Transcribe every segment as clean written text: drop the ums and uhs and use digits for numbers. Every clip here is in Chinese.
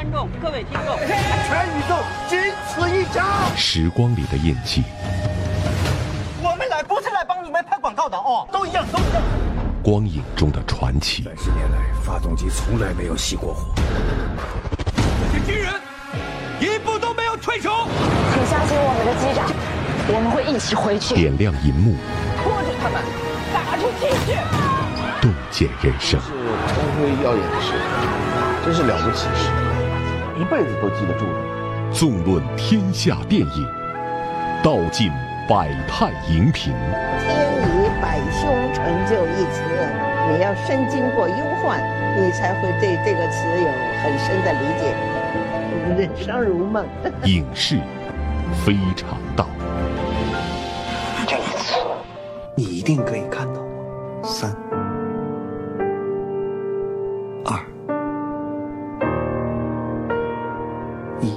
观众、各位听众， 全宇宙仅此一家。 时光里的印记， 我们来不是来帮你们拍广告的哦，都一样，都一样。 光影中的传奇。 30年来，发动机从来没有熄过火。 这些军人一步都没有退出。 请相信我们的机长，我们会一起回去。 点亮银幕， 拖着他们打出气去。 洞见人生。 是光辉耀眼的事，真是了不起的事，一辈子都记得住的。 纵论天下电影，道尽百态荧屏。 天以百凶成就一词，你要身经过忧患，你才会对这个词有很深的理解。人生如梦。 影视非常道。 这一次， 你一定可以看到我。3、2、1。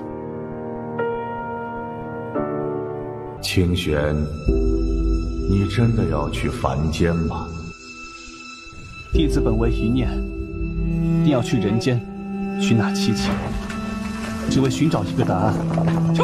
清玄，你真的要去凡间吗？ 弟子本为一念，定要去人间，寻那七情，只为寻找一个答案。 撤！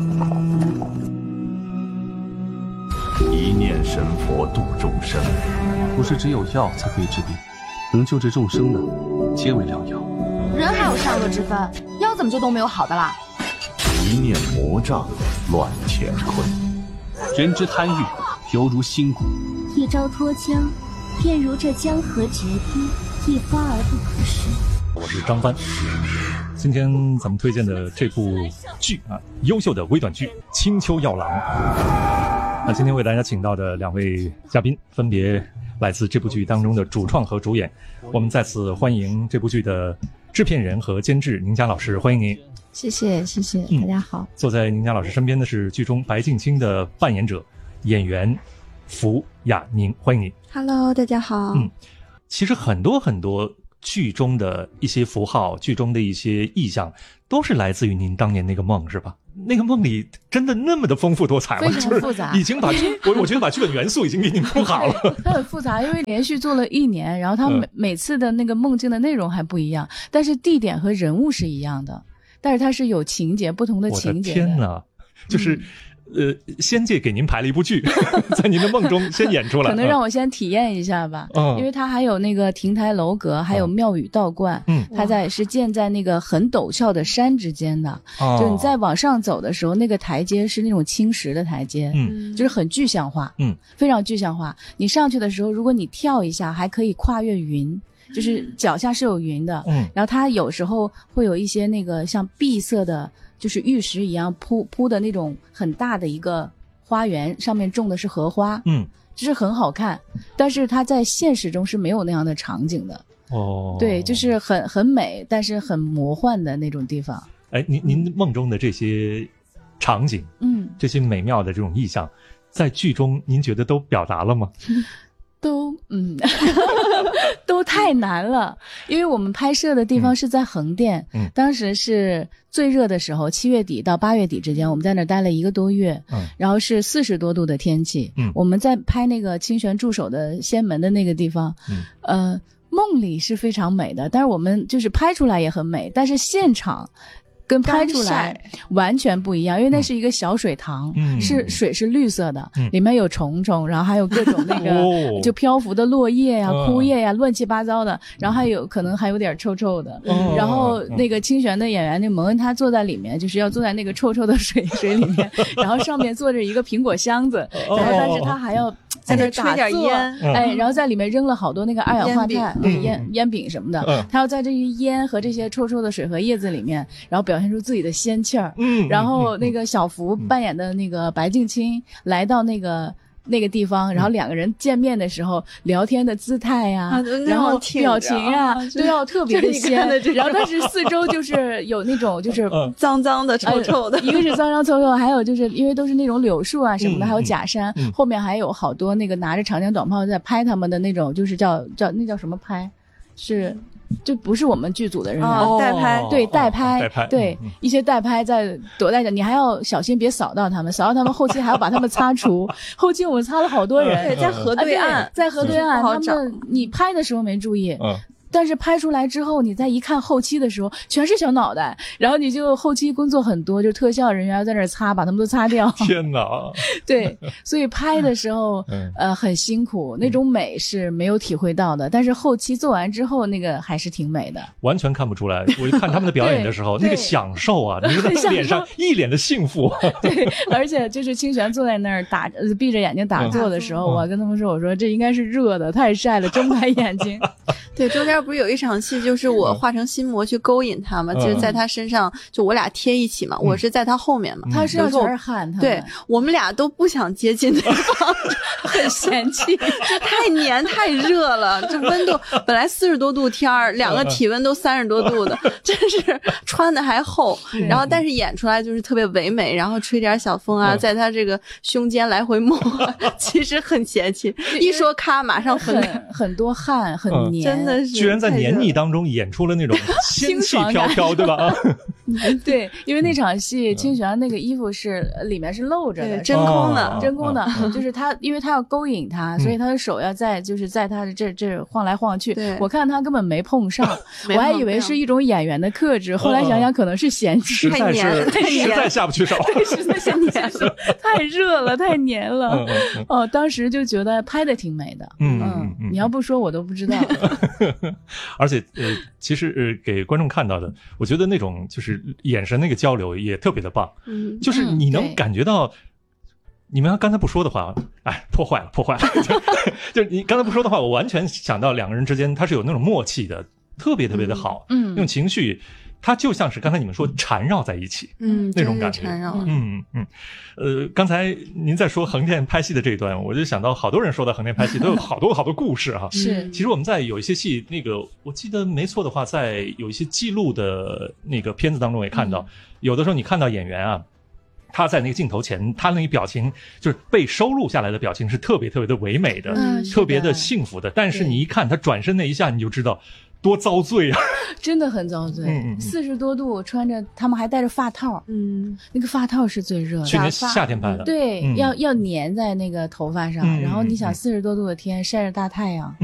一念神佛度众生， 不是只有药才可以治病，能救治众生的，皆为良药。 人还有善恶之分，药怎么就都没有好的啦？ 一念魔障，乱乾坤。 人之贪欲，犹如新骨。 一朝脱缰，便如这江河决堤，一发而不可收。 我是张帆，今天咱们推荐的这部剧啊，优秀的微短剧《青丘药郎》。那今天为大家请到的2位嘉宾，分别来自这部剧当中的主创和主演。我们再次欢迎这部剧的制片人和监制宁佳老师，欢迎您。 谢谢，大家好。 坐在宁佳老师身边的是剧中白敬卿的扮演者演员符雅宁，欢迎您。 Hello， 大家好。 其实很多剧中的一些符号，剧中的一些意象，都是来自于您当年那个梦，是吧？那个梦里真的那么的丰富多彩吗？ 非常复杂， 已经把我觉得把剧本元素已经给你铺好了。 它很复杂，因为连续做了1年，然后它每次的那个梦境的内容还不一样，但是地点和人物是一样的，但是它是有情节，不同的情节的。 我的天哪，就是仙界给您排了一部剧，在您的梦中先演出来， 可能让我先体验一下吧。因为它还有那个亭台楼阁，还有庙宇道观。它是建在那个很陡峭的山之间的。就你在往上走的时候，那个台阶是那种青石的台阶，就是很具象化，非常具象化。你上去的时候，如果你跳一下，还可以跨越云。就是脚下是有云的，然后它有时候会有一些那个像碧色的，就是玉石一样铺的那种很大的一个花园，上面种的是荷花，就是很好看，但是它在现实中是没有那样的场景的。对，就是很美，但是很魔幻的那种地方。 哎，您梦中的这些场景，这些美妙的这种意象，在剧中您觉得都表达了吗？ 都太难了，因为我们拍摄的地方是在横店，当时是最热的时候，7月底到8月底之间，我们在那儿待了1个多月，然后是40多度的天气，我们在拍那个清玄驻守的仙门的那个地方，梦里是非常美的，但是我们就是拍出来也很美，但是现场跟拍出来完全不一样，因为那是一个小水塘，水是绿色的，里面有虫虫，然后还有各种那个就漂浮的落叶呀、枯叶呀，乱七八糟的，然后可能还有点臭臭的。然后那个清玄的演员那蒙恩，他坐在里面，就是要坐在那个臭臭的水里面，然后上面坐着一个苹果箱子，然后但是他还要在那吹点烟，然后在里面扔了好多那个2氧化碳、烟饼什么的，他要在这些烟和这些臭臭的水和叶子里面，然后表现出自己的仙气儿。然后那个小福扮演的那个白敬卿来到那个地方，然后2个人见面的时候聊天的姿态呀，然后表情啊都要特别的仙，然后但是四周就是有那种就是脏脏的、臭臭的， 一个是脏脏臭臭，还有就是因为都是那种柳树啊什么的，还有假山，后面还有好多那个拿着长枪短炮在拍他们的那种，就是叫那叫什么拍，是就不是我们剧组的人代拍， 对代拍，对一些代拍在躲在着，你还要小心别扫到他们，扫到他们后期还要把他们擦除。后期我们擦了好多人， 对，在河对岸， 在河对岸，他们你拍的时候没注意。 但是拍出来之后，你再一看后期的时候，全是小脑袋，然后你就后期工作很多，就特效人员要在那儿擦，把他们都擦掉。 天哪！ 对，所以拍的时候，很辛苦，那种美是没有体会到的。但是后期做完之后，那个还是挺美的。 完全看不出来，我一看他们的表演的时候，那个享受啊，你在脸上一脸的幸福。 对，而且就是清玄坐在那儿闭着眼睛打坐的时候，我跟他们说，我说这应该是热的，太晒了，睁开眼睛。 对，中间不是有一场戏，就是我化成心魔去勾引他嘛，就是在他身上，就我俩贴一起嘛，我是在他后面嘛， 他身上全是汗， 对，我们俩都不想接近对方， 很嫌弃， 这太黏太热了，这温度本来40多度天儿，两个体温都30多度的，真是穿的还厚，然后但是演出来就是特别唯美，然后吹点小风啊，在他这个胸间来回摸，其实很嫌弃，一说咔马上很多汗，很黏， 真的是居然在黏腻当中演出了那种仙气飘飘，对吧？ 对，因为那场戏清玄那个衣服是里面是露着的， 真空的， 真空的，就是他，因为他要勾引他，所以他的手要在他的这晃来晃去。我看他根本没碰上，我还以为是一种演员的克制，后来想想可能是嫌弃， 实在下不去手， 对，实在下黏了，太热了，太黏了。哦，当时就觉得拍的挺美的。你要不说我都不知道。 而且其实给观众看到的，我觉得那种就是眼神那个交流也特别的棒，就是你能感觉到。你们要刚才不说的话，哎，破坏了。就是你刚才不说的话，我完全想到两个人之间他是有那种默契的，特别特别的好。那种情绪，它就像是刚才你们说缠绕在一起，那种感觉。 缠绕。 刚才您在说横店拍戏的这一段，我就想到好多人说到横店拍戏都有好多故事哈。 是， 其实我们在有一些戏，那个我记得没错的话，在有一些记录的那个片子当中也看到，有的时候你看到演员啊。他在那个镜头前，他那个表情就是被收录下来的表情是特别特别的唯美的，特别的幸福的。但是你一看他转身那一下，你就知道多遭罪啊！ 真的很遭罪。40多度穿着，他们还戴着发套，那个发套是最热的。 去年夏天拍的， 对，要粘在那个头发上。然后你想40多度的天，晒着大太阳。